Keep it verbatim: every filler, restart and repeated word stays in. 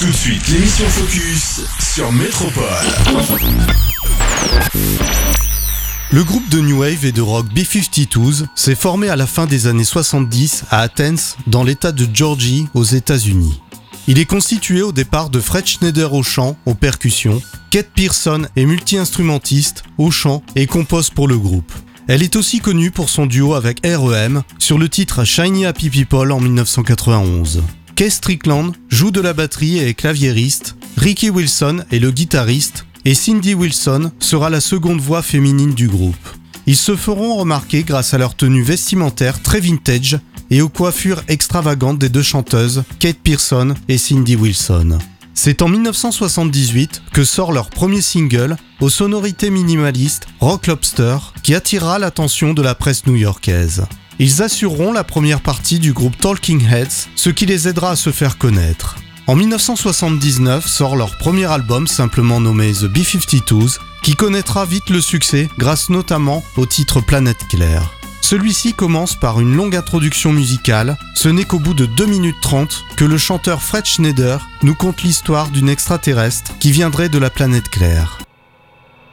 Tout de suite, l'émission Focus sur Métropole. Le groupe de new wave et de rock B cinquante-deux s'est formé à la fin des années soixante-dix à Athens, dans l'état de Georgie, aux États-Unis. Il est constitué au départ de Fred Schneider au chant, aux percussions. Kate Pierson est multi-instrumentiste au chant et compose pour le groupe. Elle est aussi connue pour son duo avec R E M sur le titre Shiny Happy People en dix-neuf cent quatre-vingt-onze. Keith Strickland joue de la batterie et est claviériste. Ricky Wilson est le guitariste et Cindy Wilson sera la seconde voix féminine du groupe. Ils se feront remarquer grâce à leur tenue vestimentaire très vintage et aux coiffures extravagantes des deux chanteuses, Kate Pierson et Cindy Wilson. C'est en dix-neuf cent soixante-dix-huit que sort leur premier single, aux sonorités minimalistes, Rock Lobster, qui attirera l'attention de la presse new-yorkaise. Ils assureront la première partie du groupe Talking Heads, ce qui les aidera à se faire connaître. En dix-neuf cent soixante-dix-neuf sort leur premier album simplement nommé The B cinquante-deux, qui connaîtra vite le succès grâce notamment au titre Planète Claire. Celui-ci commence par une longue introduction musicale. Ce n'est qu'au bout de deux minutes trente que le chanteur Fred Schneider nous conte l'histoire d'une extraterrestre qui viendrait de la planète Claire.